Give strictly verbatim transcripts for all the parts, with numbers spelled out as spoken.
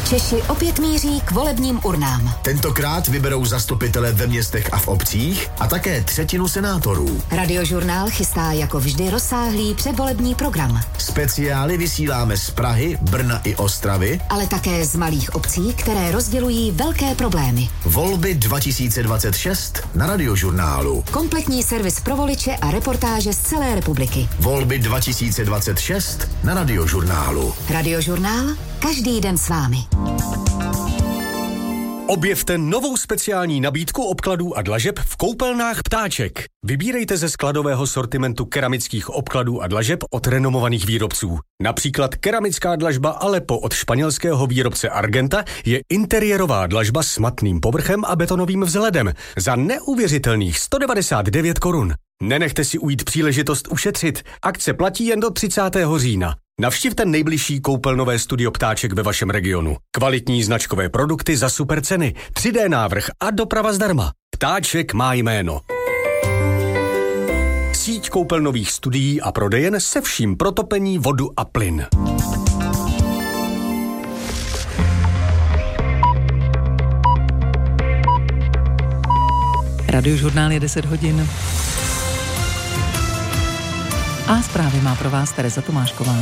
Češi opět míří k volebním urnám. Tentokrát vyberou zastupitele ve městech a v obcích a také třetinu senátorů. Radiožurnál chystá jako vždy rozsáhlý předvolební program. Speciály vysíláme z Prahy, Brna i Ostravy, ale také z malých obcí, které rozdělují velké problémy. Volby dva tisíce dvacet šest na Radiožurnálu. Kompletní servis pro voliče a reportáže z celé republiky. Volby dva tisíce dvacet šest na Radiožurnálu. Radiožurnál, každý den s vámi. Objevte novou speciální nabídku obkladů a dlažeb v koupelnách Ptáček. Vybírejte ze skladového sortimentu keramických obkladů a dlažeb od renomovaných výrobců. Například keramická dlažba Aleppo od španělského výrobce Argenta je interiérová dlažba s matným povrchem a betonovým vzhledem za neuvěřitelných sto devadesát devět korun. Nenechte si ujít příležitost ušetřit. Akce platí jen do třicátého října. Navštivte nejbližší koupelnové studio Ptáček ve vašem regionu. Kvalitní značkové produkty za super ceny, tři dé návrh a doprava zdarma. Ptáček má jméno. Síť koupelnových studií a prodejen se vším pro topení, vodu a plyn. Radiožurnál je deset hodin. A zprávy má pro vás Tereza Tomášková.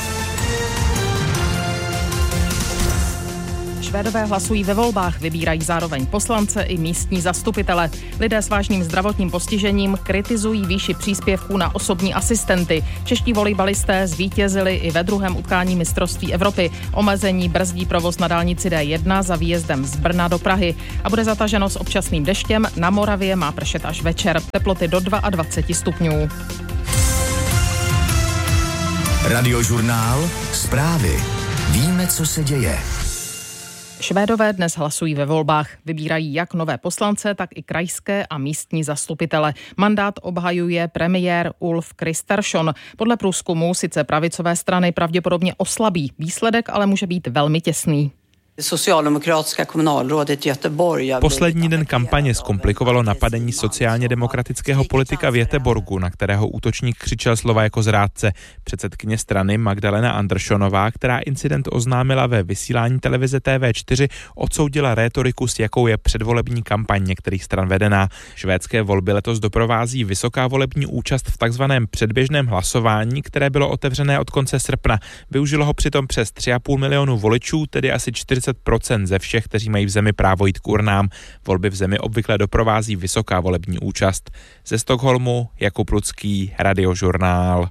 Švédové hlasují ve volbách, vybírají zároveň poslance i místní zastupitele. Lidé s vážným zdravotním postižením kritizují výši příspěvků na osobní asistenty. Čeští volejbalisté zvítězili i ve druhém utkání mistrovství Evropy. Omezení brzdí provoz na dálnici D jedna za výjezdem z Brna do Prahy a bude zataženo s občasným deštěm. Na Moravě má pršet až večer. Teploty do dvacet dva stupňů. Radiožurnál, zprávy. Víme, co se děje. Švédové dnes hlasují ve volbách. Vybírají jak nové poslance, tak i krajské a místní zastupitele. Mandát obhajuje premiér Ulf Kristersson. Podle průzkumu sice pravicové strany pravděpodobně oslabí. Výsledek ale může být velmi těsný. Poslední den kampaně zkomplikovalo napadení sociálně demokratického politika v Göteborgu, na kterého útočník křičel slova jako zrádce. Předsedkyně strany Magdalena Anderssonová, která incident oznámila ve vysílání televize T V čtyři, odsoudila rétoriku, s jakou je předvolební kampaň některých stran vedená. Švédské volby letos doprovází vysoká volební účast v takzvaném předběžném hlasování, které bylo otevřené od konce srpna. Využilo ho přitom přes tři a půl milionu voličů, tedy asi čtyřicet procent ze všech, kteří mají v zemi právo jít k urnám. Volby v zemi obvykle doprovází vysoká volební účast. Ze Stockholmu Jakub Lucký, Radiožurnál.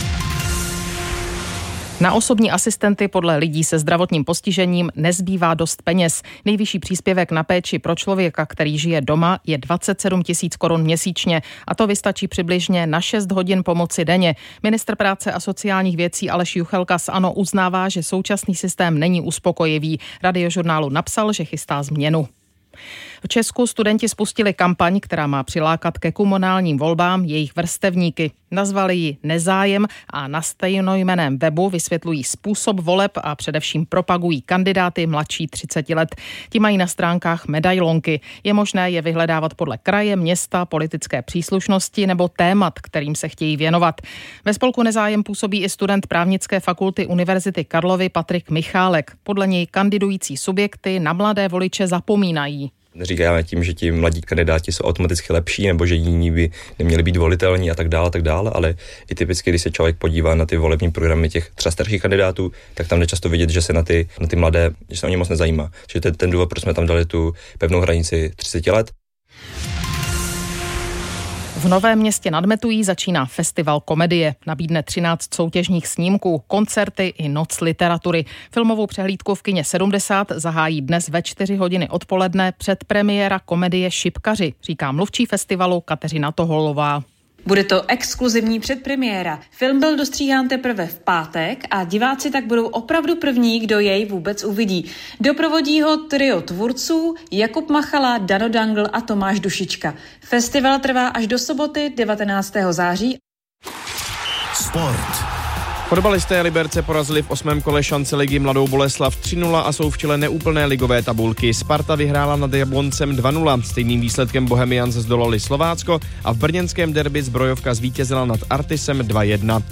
Na osobní asistenty podle lidí se zdravotním postižením nezbývá dost peněz. Nejvyšší příspěvek na péči pro člověka, který žije doma, je dvacet sedm tisíc korun měsíčně a to vystačí přibližně na šest hodin pomoci denně. Ministr práce a sociálních věcí Aleš Juchelka z ANO uznává, že současný systém není uspokojivý. Radiožurnálu napsal, že chystá změnu. V Česku studenti spustili kampaň, která má přilákat ke komunálním volbám jejich vrstevníky. Nazvali ji Nezájem a na stejnojmenném webu vysvětlují způsob voleb a především propagují kandidáty mladší třiceti let. Ti mají na stránkách medailonky. Je možné je vyhledávat podle kraje, města, politické příslušnosti nebo témat, kterým se chtějí věnovat. Ve spolku Nezájem působí i student právnické fakulty Univerzity Karlovy Patrik Michálek. Podle něj kandidující subjekty na mladé voliče zapomínají. Neříkáme tím, že ti mladí kandidáti jsou automaticky lepší nebo že jiní by neměli být volitelní a tak dále, tak dále, ale i typicky, když se člověk podívá na ty volební programy těch třeba starších kandidátů, tak tam jde často vidět, že se na ty, na ty mladé, že se o ně moc nezajímá. Že to je ten důvod, proč jsme tam dali tu pevnou hranici třicet let. V Novém Městě nad Metují začíná festival komedie. Nabídne třináct soutěžních snímků, koncerty i noc literatury. Filmovou přehlídku v kině sedmdesát zahájí dnes ve čtyři hodiny odpoledne předpremiéra komedie Šipkaři, říká mluvčí festivalu Kateřina Toholová. Bude to exkluzivní předpremiéra. Film byl dostříhán teprve v pátek a diváci tak budou opravdu první, kdo jej vůbec uvidí. Doprovodí ho trio tvůrců Jakub Machala, Dano Dangl a Tomáš Dušička. Festival trvá až do soboty devatenáctého září. Sport. Fotbalisté Liberce porazili v osmém kole šance ligy Mladou Boleslav tři nula a jsou v čele neúplné ligové tabulky. Sparta vyhrála nad Jabloncem dva nula. Stejným výsledkem Bohemians zdolali Slovácko a v brněnském derby Zbrojovka zvítězila nad Artisem dva jedna.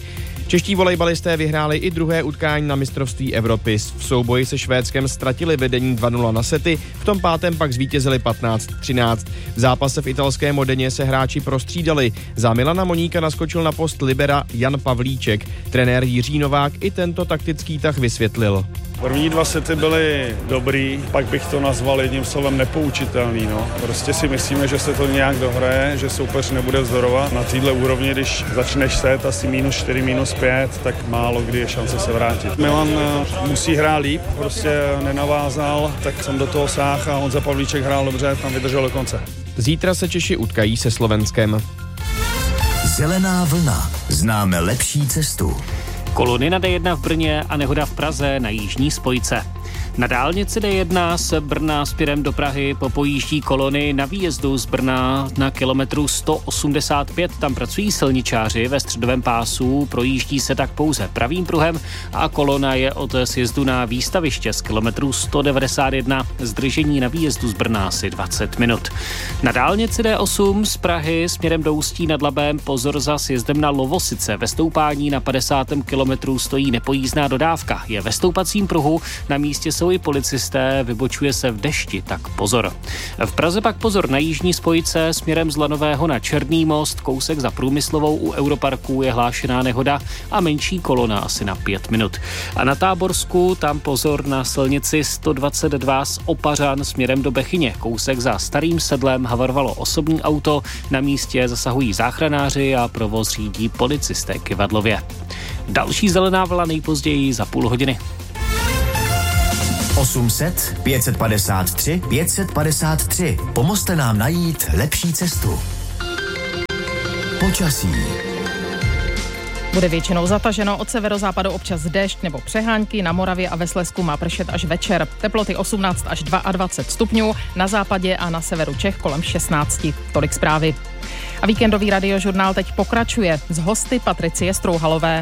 Čeští volejbalisté vyhráli i druhé utkání na mistrovství Evropy. V souboji se Švédskem ztratili vedení dva nula na sety, v tom pátém pak zvítězili patnáct třináct. V zápase v italském Modeně se hráči prostřídali. Za Milana Moníka naskočil na post libera Jan Pavlíček. Trenér Jiří Novák i tento taktický tah vysvětlil. První dva sety byly dobrý, pak bych to nazval jedním slovem nepoučitelný. No. Prostě si myslíme, že se to nějak dohraje, že soupeř nebude vzdorovat. Na této úrovni, když začneš set asi minus čtyři, minus pět, tak málo kdy je šance se vrátit. Milan musí hrát líp, prostě nenavázal, tak jsem do toho sáhl a Honza Pavlíček hrál dobře, tam vydržel do konce. Zítra se Češi utkají se Slovenskem. Zelená vlna. Známe lepší cestu. Kolony na D jedna v Brně a nehoda v Praze na jižní spojce. Na dálnici D jedna z Brna směrem do Prahy popojíždí kolony na výjezdu z Brna na kilometru sto osmdesát pět. Tam pracují silničáři ve středovém pásu, projíždí se tak pouze pravým pruhem a kolona je od sjezdu na výstaviště z kilometru sto devadesát jedna. Zdržení na výjezdu z Brna asi dvacet minut. Na dálnici D osm z Prahy směrem do Ústí nad Labem pozor za sjezdem na Lovosice. Ve stoupání na padesátém kilometru stojí nepojízdná dodávka. Je ve stoupacím pruhu, na místě jsou i policisté, vybočuje se v dešti, tak pozor. V Praze pak pozor na jižní spojce směrem z Lanového na Černý most, kousek za Průmyslovou u Europarku je hlášená nehoda a menší kolona asi na pět minut. A na Táborsku tam pozor na silnici sto dvacet dva z Opařan směrem do Bechyně, kousek za Starým Sedlem havarovalo osobní auto, na místě zasahují záchranáři a provoz řídí policisté Kyvadlově. Další zelená vlna nejpozději za půl hodiny. osm set, pět set padesát tři, pět set padesát tři. Pomozte nám najít lepší cestu. Počasí. Bude většinou zataženo, od severozápadu občas déšť nebo přehánky, na Moravě a ve Slezsku má pršet až večer. Teploty osmnáct až dvacet dva stupňů, na západě a na severu Čech kolem šestnáct. Tolik zprávy. A víkendový radiožurnál teď pokračuje s hosty Patricie Strouhalové.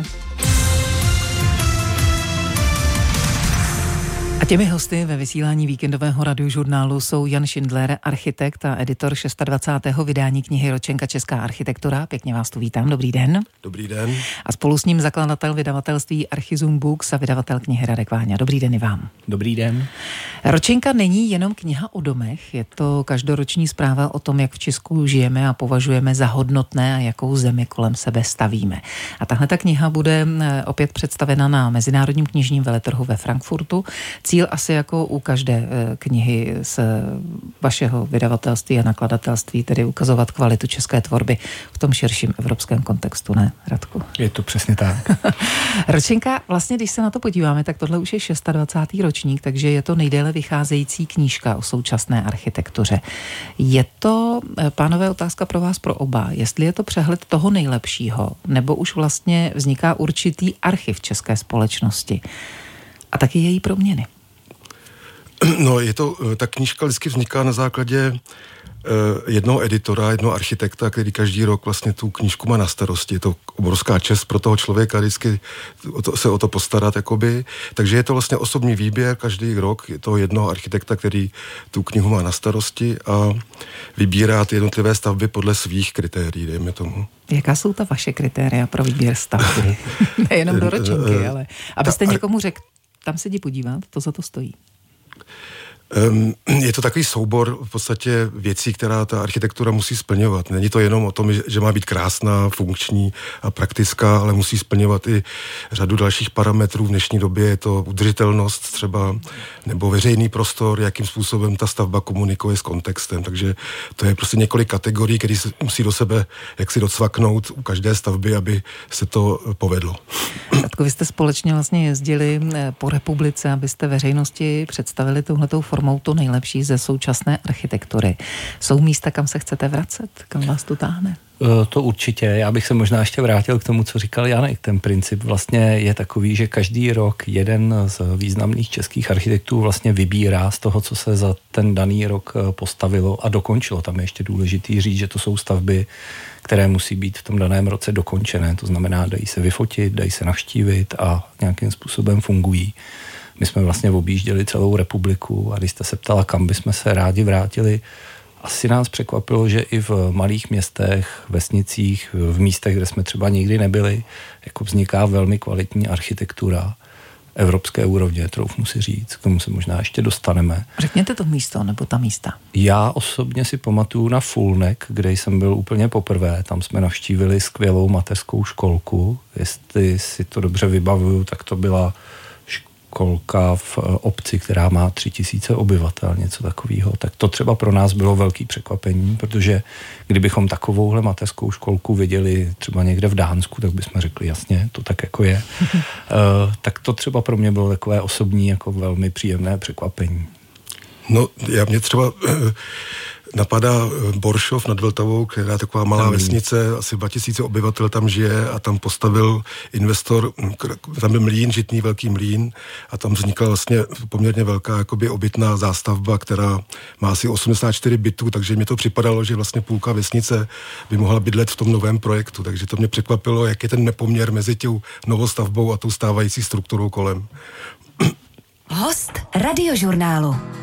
A těmi hosty ve vysílání víkendového radiožurnálu jsou Jan Šindler, architekt a editor dvacátého šestého vydání knihy Ročenka Česká architektura. Pěkně vás tu vítám, dobrý den. Dobrý den. A spolu s ním zakladatel vydavatelství Archizum Books a vydavatel knihy Radek Váňa. Dobrý den i vám. Dobrý den. Ročenka není jenom kniha o domech, je to každoroční zpráva o tom, jak v Česku žijeme a považujeme za hodnotné a jakou zemi kolem sebe stavíme. A tahle ta kniha bude opět představena na Mezinárodním knižním veletrhu ve Frankfurtu. Cíl asi jako u každé knihy z vašeho vydavatelství a nakladatelství, tedy ukazovat kvalitu české tvorby v tom širším evropském kontextu, ne, Radku? Je to přesně tak. Ročenka, vlastně když se na to podíváme, tak tohle už je dvacátý šestý ročník, takže je to nejdéle vycházející knížka o současné architektuře. Je to, pánové, otázka pro vás pro oba, jestli je to přehled toho nejlepšího, nebo už vlastně vzniká určitý archiv české společnosti a taky její proměny. No, je to, ta knížka vždycky vzniká na základě jednoho editora, jednoho architekta, který každý rok vlastně tu knížku má na starosti. Je to obrovská čest pro toho člověka vždycky se o to postarat, jakoby. Takže je to vlastně osobní výběr každý rok toho jednoho architekta, který tu knihu má na starosti a vybírá ty jednotlivé stavby podle svých kritérií, dejme tomu. Jaká jsou ta vaše kritéria pro výběr stavby? Nejenom do Ročenky, ale abyste někomu řekl, tam se jdi podívat, to za to stojí. Um, je to takový soubor v podstatě věcí, která ta architektura musí splňovat. Není to jenom o tom, že má být krásná, funkční a praktická, ale musí splňovat i řadu dalších parametrů. V dnešní době je to udržitelnost třeba, nebo veřejný prostor, jakým způsobem ta stavba komunikuje s kontextem. Takže to je prostě několik kategorií, které se musí do sebe jaksi docvaknout u každé stavby, aby se to povedlo. Radko, vy jste společně vlastně jezdili po republice, abyste veřejnosti představili touhletou formou to nejlepší ze současné architektury. Jsou místa, kam se chcete vracet? Kam vás to táhne? To určitě. Já bych se možná ještě vrátil k tomu, co říkal Janek. Ten princip vlastně je takový, že každý rok jeden z významných českých architektů vlastně vybírá z toho, co se za ten daný rok postavilo a dokončilo. Tam je ještě důležitý říct, že to jsou stavby, které musí být v tom daném roce dokončené. To znamená, dají se vyfotit, dají se navštívit a nějakým způsobem fungují. My jsme vlastně objížděli celou republiku a když jste se ptala, kam bychom se rádi vrátili, asi nás překvapilo, že i v malých městech, vesnicích, v místech, kde jsme třeba nikdy nebyli, jako vzniká velmi kvalitní architektura evropské úrovně, troufnu si říct, k tomu se možná ještě dostaneme. Řekněte to místo, nebo ta místa. Já osobně si pamatuju na Fulnek, kde jsem byl úplně poprvé, tam jsme navštívili skvělou mateřskou školku, jestli si to dobře vybavuju, tak to byla školka v obci, která má tři tisíce obyvatel, něco takového. Tak to třeba pro nás bylo velký překvapení, protože kdybychom takovouhle mateřskou školku viděli třeba někde v Dánsku, tak bychom řekli jasně, to tak jako je. uh, tak to třeba pro mě bylo takové osobní, jako velmi příjemné překvapení. No, já mě třeba napadá Boršov nad Vltavou, která je taková malá vesnice, asi dva tisíce obyvatel tam žije a tam postavil investor, tam byl mlýn, žitný velký mlýn a tam vznikla vlastně poměrně velká jakoby obytná zástavba, která má asi osmdesát čtyři bytů, takže mi to připadalo, že vlastně půlka vesnice by mohla bydlet v tom novém projektu, takže to mě překvapilo, jak je ten nepoměr mezi tou novostavbou a tou stávající strukturou kolem. Host Radiožurnálu.